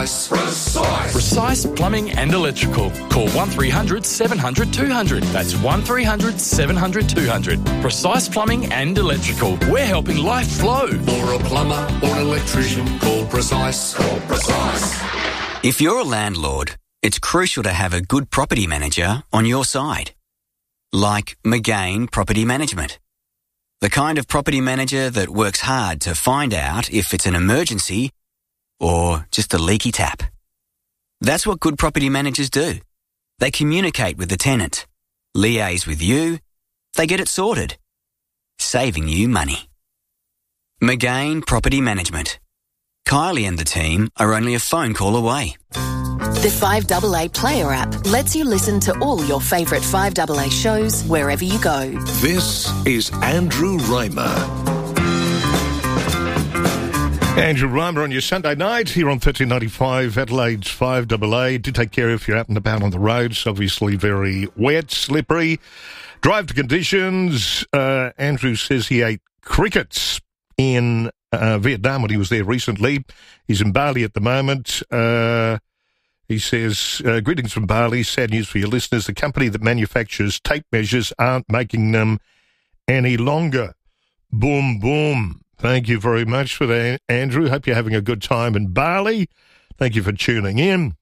Precise Plumbing and Electrical. Call 1300 700 200. That's 1300 700 200. Precise Plumbing and Electrical. We're helping life flow. For a plumber or an electrician, call Precise. Call Precise. If you're a landlord, it's crucial to have a good property manager on your side. Like McGain Property Management. The kind of property manager that works hard to find out if it's an emergency or just a leaky tap. That's what good property managers do. They communicate with the tenant, liaise with you, they get it sorted, saving you money. McGain Property Management. Kylie and the team are only a phone call away. The 5AA Player app lets you listen to all your favourite 5AA shows wherever you go. This is Andrew Reimer. Andrew Reimer on your Sunday night here on 1395 Adelaide's 5AA. Do take care if you're out and about on the roads. Obviously very wet, slippery. Drive to conditions. Andrew says he ate crickets in Vietnam when he was there recently. He's in Bali at the moment. He says, greetings from Bali. Sad news for your listeners. The company that manufactures tape measures aren't making them any longer. Boom, boom. Thank you very much for that, Andrew. Hope you're having a good time in Bali. Thank you for tuning in.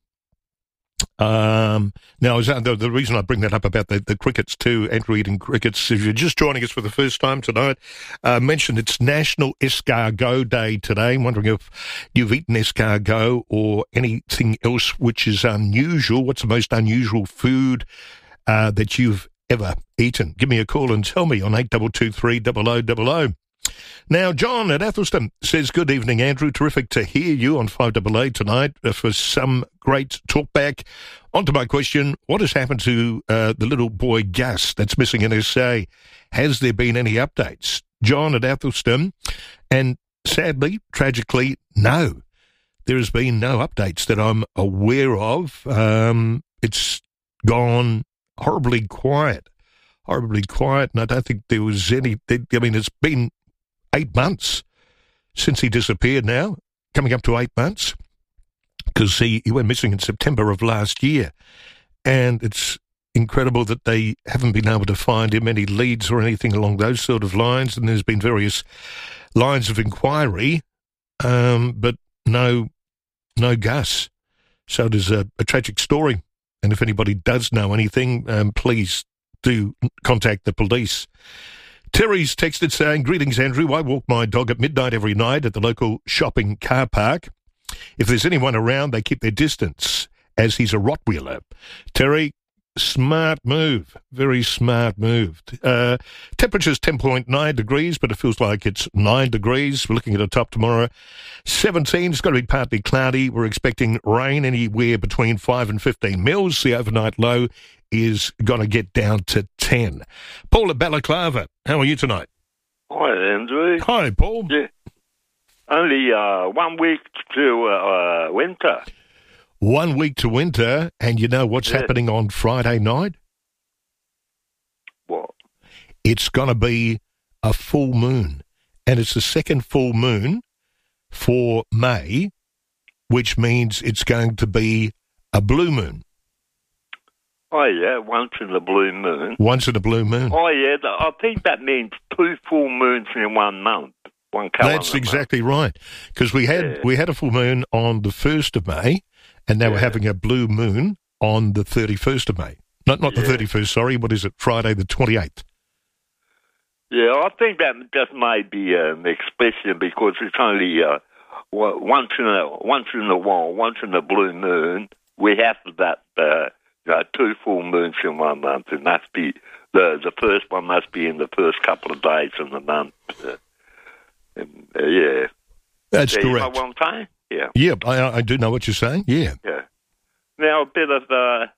Now, the reason I bring that up about the crickets too, Andrew eating crickets, if you're just joining us for the first time tonight, mentioned it's National Escargot Day today. I'm wondering if you've eaten escargot or anything else which is unusual. What's the most unusual food that you've ever eaten? Give me a call and tell me on 8223 0000. Now, John at Athelston says, good evening, Andrew. Terrific to hear you on 5AA tonight for some great talkback. On to my question, what has happened to the little boy Gus that's missing in SA? Has there been any updates? John at Athelston, and sadly, tragically, no. There has been no updates that I'm aware of. It's gone horribly quiet, and I don't think there was any, it's been 8 months since he disappeared now, coming up to 8 months, because he went missing in September of last year. And it's incredible that they haven't been able to find him, any leads or anything along those sort of lines. And there's been various lines of inquiry, but no Gus. So it is a tragic story. And if anybody does know anything, please do contact the police. Terry's texted saying, greetings, Andrew. I walk my dog at midnight every night at the local shopping car park. If there's anyone around, they keep their distance, as he's a Rottweiler. Terry, smart move. Very smart move. Temperature's 10.9 degrees, but it feels like it's 9 degrees. We're looking at a top tomorrow. 17, it's going to be partly cloudy. We're expecting rain anywhere between 5 and 15 mils. The overnight low is going to get down to 10. Paul at Balaclava, how are you tonight? Hi, Andrew. Hi, Paul. Yeah. Only 1 week to winter. 1 week to winter, and you know what's happening on Friday night? What? It's going to be a full moon, and it's the second full moon for May, which means it's going to be a blue moon. Oh, yeah, once in a blue moon. Once in a blue moon. Oh, yeah, I think that means 2 full moons in 1 month, one calendar That's exactly right, because we had a full moon on the 1st of May, and now we're having a blue moon on the 31st of May. Not the 31st, sorry, what is it, Friday the 28th. Yeah, I think that just might be an expression because it's only once in a while, once in a blue moon, we have that 2 full moons in 1 month, and that's the first one must be in the first couple of days of the month. Yeah. That's correct. You know what I'm saying? Yeah. Yeah, I do know what you're saying, yeah. Yeah. Now, a bit of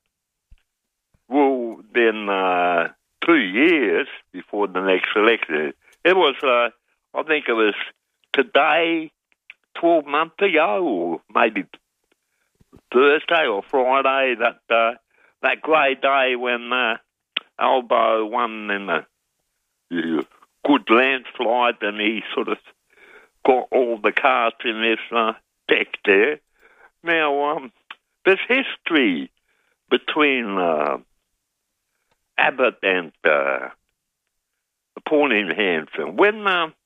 been 2 years before the next election. It was, I think it was today, 12 months ago, or maybe Thursday or Friday, that great day when Albo won in a good landslide, and he sort of got all the cards in his deck there. Now, there's history between Abbott and Pauline Hanson. When,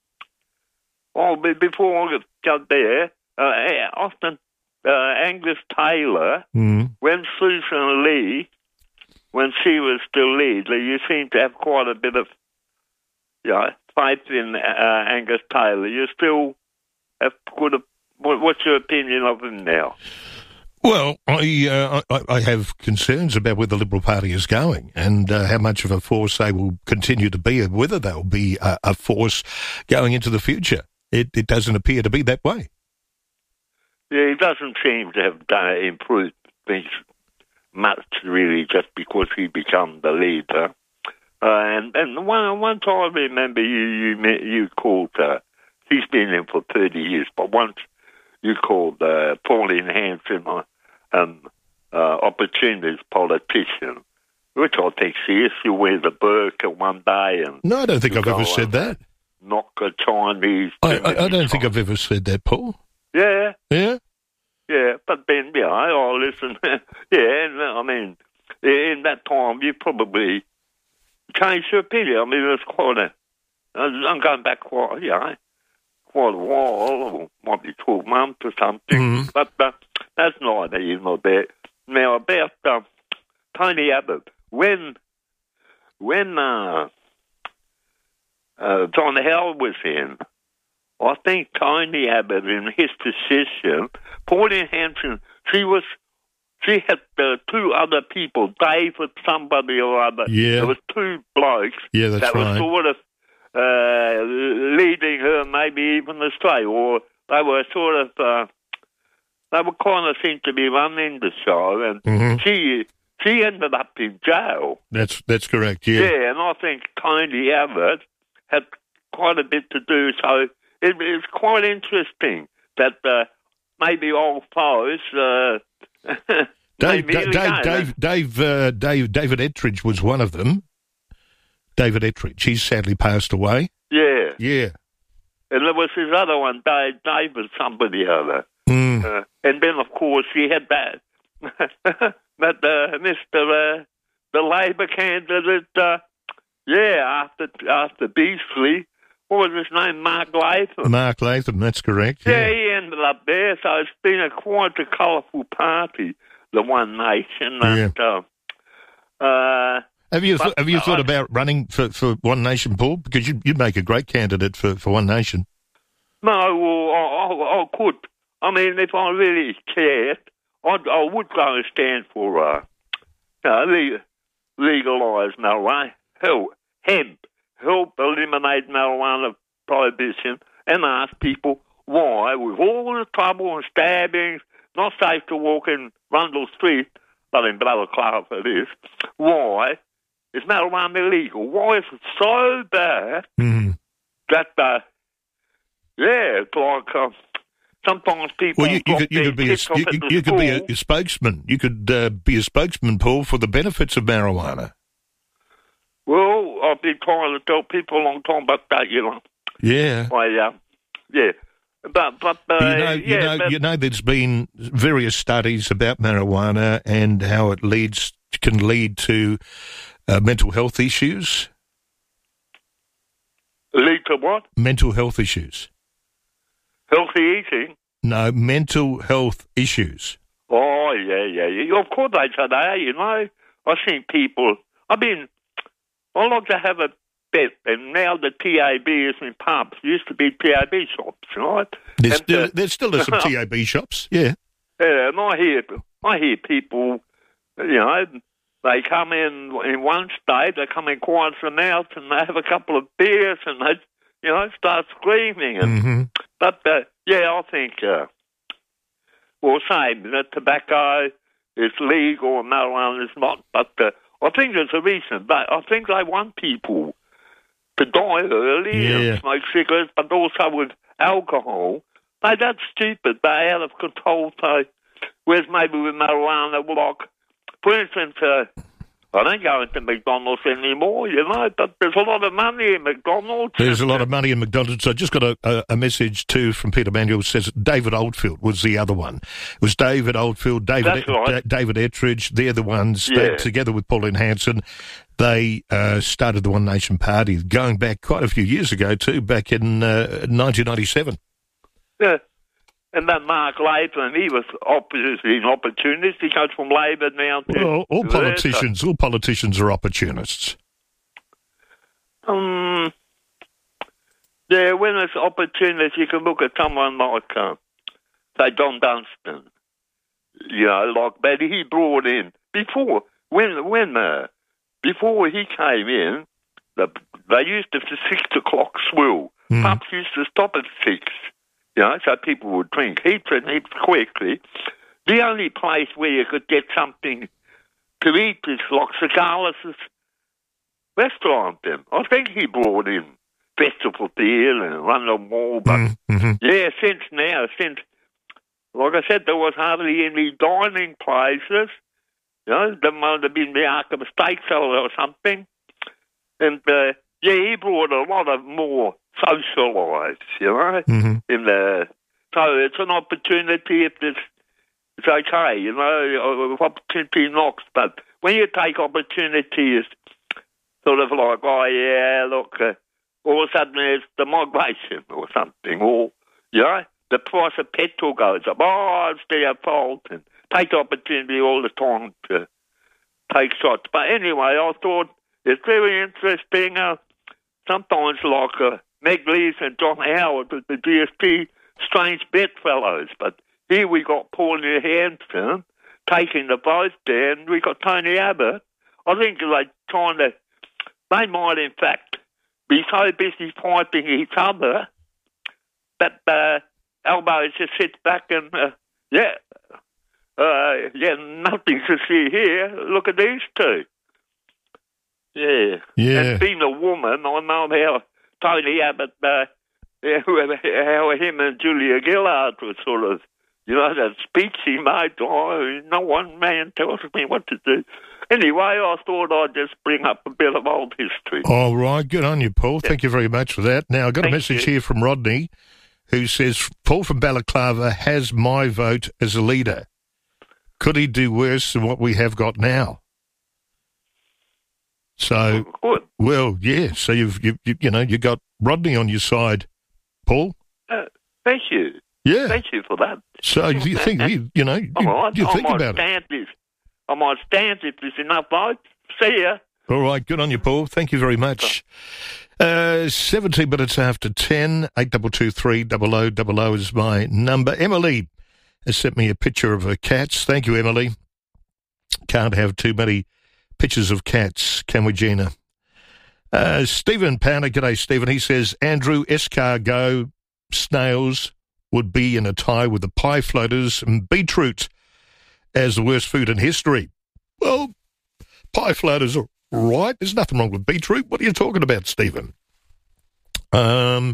before I got there, often Angus Taylor, when Susan Lee, when she was still leader, you seem to have quite a bit of faith in Angus Taylor. You still have what's your opinion of him now? Well, I have concerns about where the Liberal Party is going and how much of a force they will continue to be and whether they'll be a force going into the future. It doesn't appear to be that way. Yeah, he doesn't seem to have improved things much, really, just because he became the leader. And once I remember you called, he's been in for 30 years, but once you called Pauline Hanson opportunist politician, which I think she is. She wears a burqa one day. And no, I don't think I've ever said that. Knock a Chinese. I don't think I've ever said that, Paul. Yeah. Yeah? Yeah, but then, I listen. I mean, in that time, you probably changed your opinion. I mean, it was quite I'm going back quite a while, might be 12 months or something, but that's neither here nor there. Now, about Tony Abbott, when John Howard was in, I think Tony Abbott, in his decision, Pauline Hanson, she had two other people, David somebody or other. Yeah. There was two blokes that were sort of leading her maybe even astray, or they were sort of, they were kind of seemed to be running the show, and she ended up in jail. That's correct, yeah. Yeah, and I think Tony Abbott had quite a bit to do, so it's quite interesting that maybe old foes... David Ettridge was one of them. David Ettridge, he's sadly passed away. Yeah. Yeah. And there was his other one, David somebody other. And then, of course, he had that Mr. the Labor candidate, after Beasley. What was his name? Mark Latham. Mark Latham, that's correct. Yeah, he ended up there, so it's been quite a colourful party, the One Nation. Have you thought about running for One Nation, Paul? Because you'd make a great candidate for One Nation. No, well, I could. I mean, if I really cared, I would go and stand for legalise marijuana, hemp, help eliminate marijuana prohibition, and ask people why, with all the trouble and stabbings, not safe to walk in Rundle Street, but in Balaclava it is, why is marijuana illegal? Why is it so bad that, it's like sometimes people... Well, you could be a spokesman. You could be a spokesman, Paul, for the benefits of marijuana. Well, I've been trying to tell people a long time about that, Yeah. Yeah. But there's been various studies about marijuana and how it can lead to mental health issues. Lead to what? Mental health issues. Healthy eating? No, mental health issues. Oh, yeah. Of course they say that, I've seen people... I like to have a bet, and now the TAB is in pubs. Used to be TAB shops, right? There's still some TAB shops, yeah. Yeah, and I hear people, they come in one state, they come in quite some out, and they have a couple of beers, and they, start screaming. And, But, I think, saying that tobacco is legal and marijuana is not, but... I think there's a reason. I think they want people to die early and smoke cigarettes, but also with alcohol. That's stupid. They're out of control. So, whereas maybe with marijuana, for instance, I don't go into McDonald's anymore, you know, but there's a lot of money in McDonald's. There's a lot of money in McDonald's. I just got a message too from Peter Manuel, says David Oldfield was the other one. It was David Oldfield, David Ettridge. They're the ones that, together with Pauline Hanson, they started the One Nation Party, going back quite a few years ago too, back in 1997. Yeah. And then Mark Latham, he was an opportunist. He goes from Labor now to... Well, all politicians are opportunists. Yeah, when it's opportunists, you can look at someone like, say, Don Dunstan. You know, like that he brought in, before he came in, they used the 6 o'clock swill. Pubs used to stop at 6. You know, so people would drink heaps and heaps quickly. The only place where you could get something to eat is like Cigalis' restaurant. Then I think he brought in Festival Deal and London Wall, but since, like I said, there was hardly any dining places. You know, there might have been the Arkham Steakseller or something, and he brought a lot of more socialise, you know, so it's an opportunity if it's okay, you know, if opportunity knocks, but when you take opportunity as sort of like, all of a sudden there's the migration or something, or, you know, the price of petrol goes up, it's their fault, and take opportunity all the time to take shots. But anyway, I thought it's very interesting, sometimes like Meg Lees and John Howard with the GST, strange bedfellows. But here we got Pauline Hanson taking the vote there, and we got Tony Abbott. I think they might in fact be so busy fighting each other that Albo just sits back and, nothing to see here. Look at these two. Yeah. And being a woman, I know how Tony Abbott, how him and Julia Gillard were sort of, you know, that speech he made, no one man tells me what to do. Anyway, I thought I'd just bring up a bit of old history. All right, good on you, Paul. Thank you very much for that. Now, I've got a message here from Rodney, who says, Paul from Balaclava has my vote as a leader. Could he do worse than what we have got now? So, good. Well, yeah. So you've got Rodney on your side, Paul. Thank you. Yeah. Thank you for that. So do you think you think about it? I might stand if there's enough votes. See ya. All right. Good on you, Paul. Thank you very much. 17 minutes after 10. 8223 0000 is my number. Emily has sent me a picture of her cats. Thank you, Emily. Can't have too many pictures of cats, can we, Gina? Stephen Pounder, g'day, Stephen. He says, Andrew, escargot, snails would be in a tie with the pie floaters and beetroot as the worst food in history. Well, pie floaters are right. There's nothing wrong with beetroot. What are you talking about, Stephen? All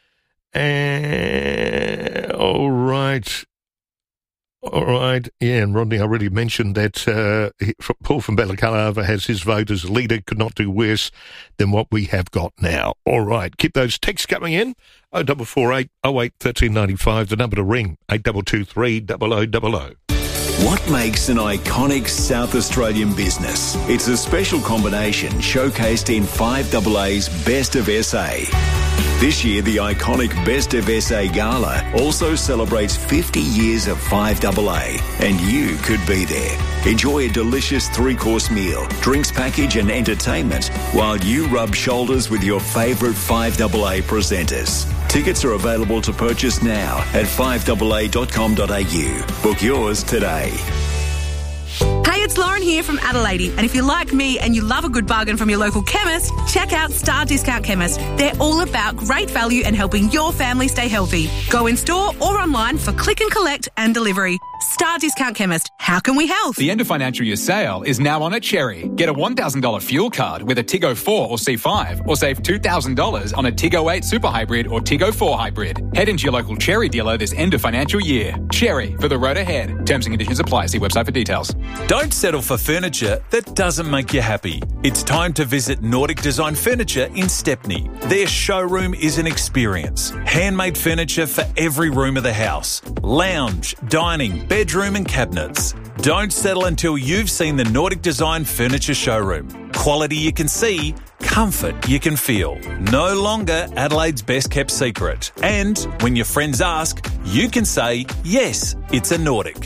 right. All right, yeah, and Rodney, I already mentioned that Paul from Balaclava has his vote as a leader, could not do worse than what we have got now. All right, keep those texts coming in, 0448 08 1395, the number to ring, 8223 0000. What makes an iconic South Australian business? It's a special combination showcased in 5AA's Best of SA. This year, the iconic Best of SA Gala also celebrates 50 years of 5AA, and you could be there. Enjoy a delicious 3-course meal, drinks package and entertainment while you rub shoulders with your favourite 5AA presenters. Tickets are available to purchase now at 5AA.com.au. Book yours today. Hey, it's Lauren here from Adelaide, and if you're like me and you love a good bargain from your local chemist, check out Star Discount Chemist. They're all about great value and helping your family stay healthy. Go in store or online for click and collect and delivery. Star Discount Chemist. How can we help? The end of financial year sale is now on at Cherry. Get a $1,000 fuel card with a Tiggo 4 or C5 or save $2,000 on a Tiggo 8 Super Hybrid or Tiggo 4 Hybrid. Head into your local Cherry dealer this end of financial year. Cherry, for the road ahead. Terms and conditions apply. See website for details. Don't settle for furniture that doesn't make you happy. It's time to visit Nordic Design Furniture in Stepney. Their showroom is an experience. Handmade furniture for every room of the house. Lounge, dining, bedroom and cabinets. Don't settle until you've seen the Nordic Design Furniture showroom. Quality you can see, comfort you can feel. No longer Adelaide's best kept secret. And when your friends ask, you can say, yes, it's a Nordic.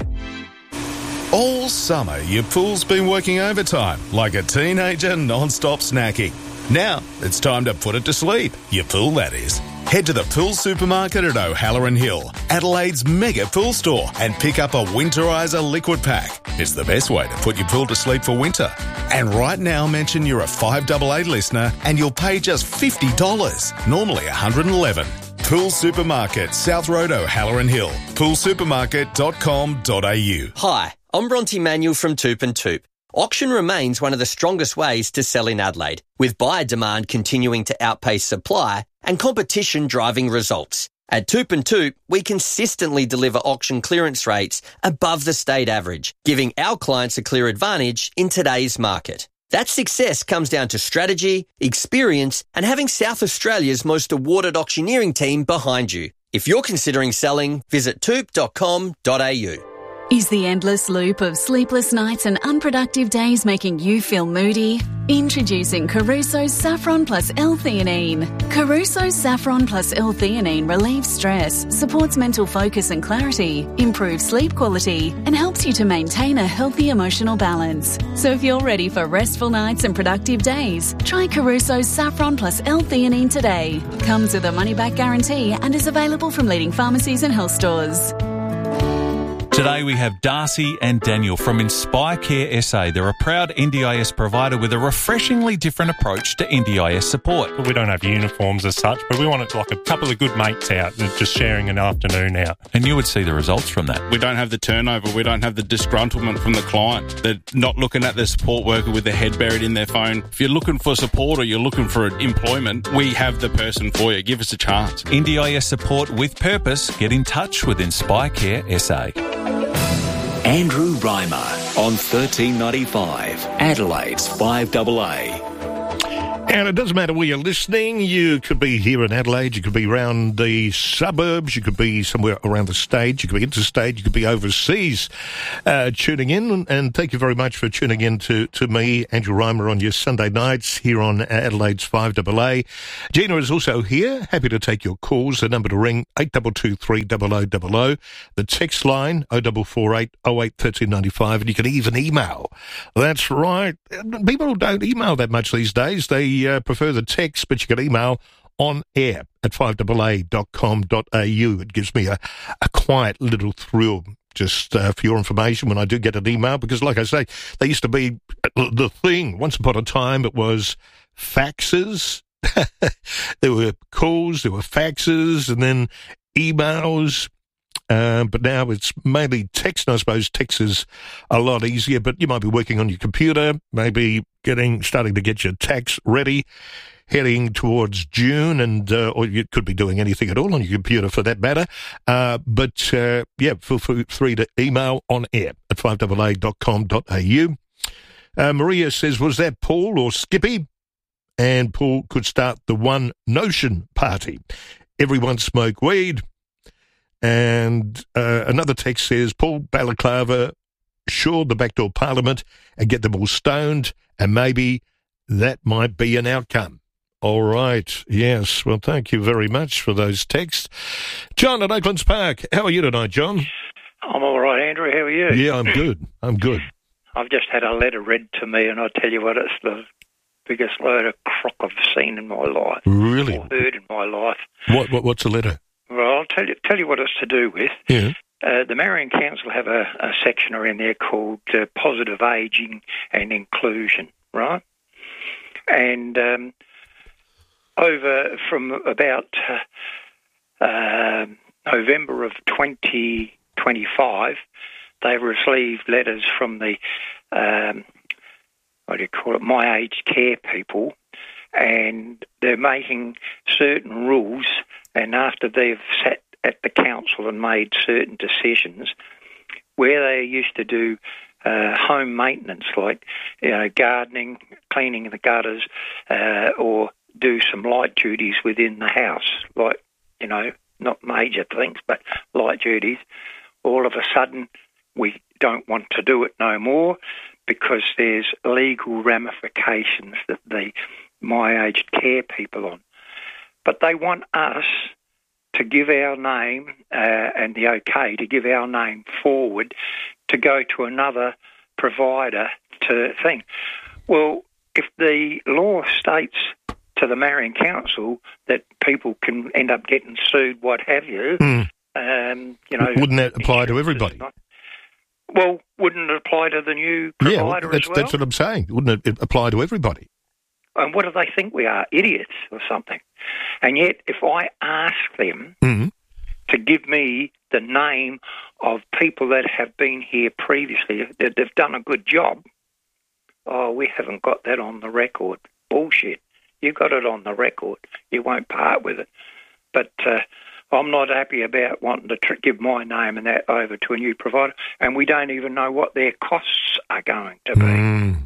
All summer, your pool's been working overtime like a teenager non-stop snacking. Now, it's time to put it to sleep. Your pool, that is. Head to the Pool Supermarket at O'Halloran Hill, Adelaide's mega pool store, and pick up a Winterizer liquid pack. It's the best way to put your pool to sleep for winter. And right now, mention you're a 5AA listener and you'll pay just $50, normally $111. Pool Supermarket, South Road, O'Halloran Hill. poolsupermarket.com.au. Hi, I'm Bronte Manuel from Toop and Toop. Auction remains one of the strongest ways to sell in Adelaide, with buyer demand continuing to outpace supply and competition driving results. At Toop and Toop, we consistently deliver auction clearance rates above the state average, giving our clients a clear advantage in today's market. That success comes down to strategy, experience, and having South Australia's most awarded auctioneering team behind you. If you're considering selling, visit toop.com.au. Is the endless loop of sleepless nights and unproductive days making you feel moody? Introducing Caruso's Saffron plus L-theanine. Caruso's Saffron plus L-theanine relieves stress, supports mental focus and clarity, improves sleep quality, and helps you to maintain a healthy emotional balance. So if you're ready for restful nights and productive days, try Caruso's Saffron plus L-theanine today. Comes with a money-back guarantee and is available from leading pharmacies and health stores. Today we have Darcy and Daniel from Inspire Care SA. They're a proud NDIS provider with a refreshingly different approach to NDIS support. We don't have uniforms as such, but we want it like a couple of good mates out and just sharing an afternoon out. And you would see the results from that. We don't have the turnover. We don't have the disgruntlement from the client. They're not looking at the support worker with their head buried in their phone. If you're looking for support or you're looking for employment, we have the person for you. Give us a chance. NDIS support with purpose. Get in touch with Inspire Care SA. Andrew Reimer on 1395, Adelaide's 5AA. And it doesn't matter where you're listening. You could be here in Adelaide, you could be around the suburbs, you could be somewhere around the state, you could be interstate, you could be overseas tuning in. And thank you very much for tuning in to me, Andrew Reimer, on your Sunday nights here on Adelaide's 5AA. Gina is also here, happy to take your calls. The number to ring, 8223 0000. The text line, 0448 08 1395. And you can even email. That's right. People don't email that much these days. They prefer the text, but you can email on air at 5AA.com.au. It gives me a quiet little thrill just for your information when I do get an email, because like I say, they used to be the thing. Once upon a time it was faxes. There were calls, there were faxes, and then emails. But now it's mainly text, and I suppose text is a lot easier, but you might be working on your computer, maybe starting to get your tax ready, heading towards June, and or you could be doing anything at all on your computer for that matter. But feel free to email on air at 5AA.com.au. Maria says, was that Paul or Skippy? And Paul could start the One Notion party. Everyone smoke weed. And another text says, Paul Balaclava shore the backdoor parliament and get them all stoned, and maybe that might be an outcome. All right. Yes. Well, thank you very much for those texts. John at Oaklands Park. How are you tonight, John? I'm all right, Andrew. How are you? Yeah, I'm good. I've just had a letter read to me, and I tell you what, it's the biggest load of crock I've seen in my life. Really? Or heard in my life. What's the letter? Well, I'll tell you what it's to do with. Yeah. The Marion Council have a section around there called Positive Ageing and Inclusion, right? And over from about November of 2025, they've received letters from the, my aged care people, and they're making certain rules, and after they've sat at the council and made certain decisions, where they used to do home maintenance, like gardening, cleaning the gutters, or do some light duties within the house, like, not major things, but light duties, all of a sudden we don't want to do it no more because there's legal ramifications that my aged care people on. But they want us to give our name and the okay to give our name forward to go to another provider to thing. Well, if the law states to the Marion Council that people can end up getting sued, what have you, wouldn't that apply to everybody? Well, wouldn't it apply to the new provider as well? That's what I'm saying. Wouldn't it apply to everybody? And what do they think we are, idiots or something? And yet, if I ask them to give me the name of people that have been here previously, that they've done a good job, we haven't got that on the record. Bullshit. You got it on the record. You won't part with it. But I'm not happy about wanting to give my name and that over to a new provider, and we don't even know what their costs are going to be.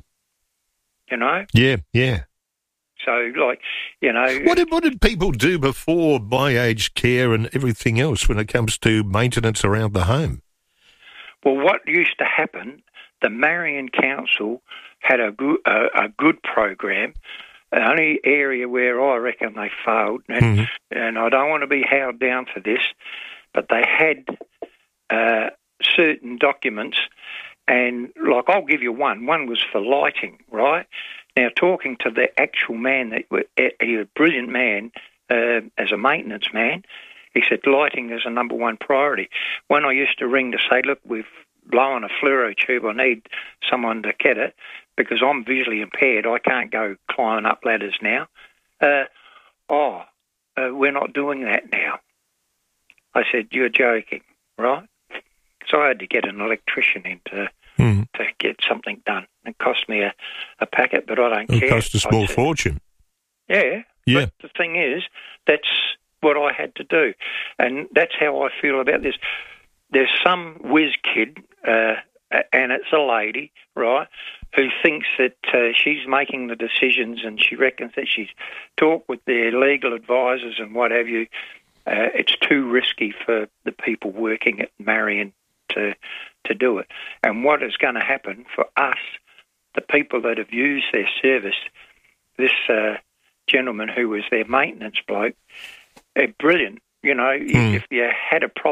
Yeah. So, What did people do before my aged care and everything else when it comes to maintenance around the home? Well, what used to happen, the Marion Council had a good program. The only area where I reckon they failed, and I don't want to be held down for this, but they had certain documents, and I'll give you one. One was for lighting, right? Now, talking to the actual man, he was a brilliant man as a maintenance man, he said lighting is a number one priority. When I used to ring to say, look, we've blown a fluoro tube, I need someone to get it, because I'm visually impaired, I can't go climbing up ladders now. We're not doing that now. I said, you're joking, right? So I had to get an electrician in to get something done. It cost me a packet, but I don't care. It cost a small fortune. Yeah. But the thing is, that's what I had to do. And that's how I feel about this. There's some whiz kid, and it's a lady, right, who thinks that she's making the decisions, and she reckons that she's talked with their legal advisors and what have you. It's too risky for the people working at Marion to do it. And what is going to happen for us, the people that have used their service, this gentleman who was their maintenance bloke, brilliant. If you had a problem